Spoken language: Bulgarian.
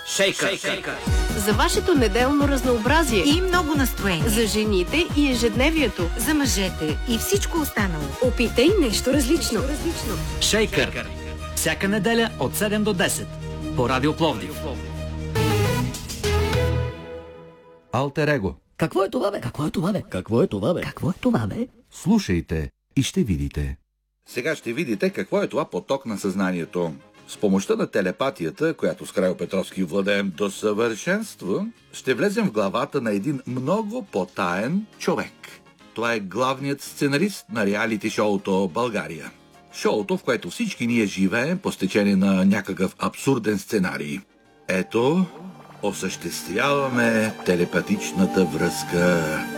Шейкър. За вашето неделно разнообразие и много настроение. За жените и ежедневието. За мъжете и всичко останало. Опитай нещо различно. Шейкър. Всяка неделя от 7 до 10 по Радио Пловдив. Алтер Его. Какво е това, бе? Какво е това, бе? Какво е това, бе? Какво е това, бе? Слушайте и ще видите. Сега ще видите какво е това поток на съзнанието. С помощта на телепатията, която с Крайо Петровски владеем до съвършенство, ще влезем в главата на един много потаен човек. Това е главният сценарист на реалити шоуто България. Шоуто, в което всички ние живеем по стечение на някакъв абсурден сценарий. Ето, осъществяваме телепатичната връзка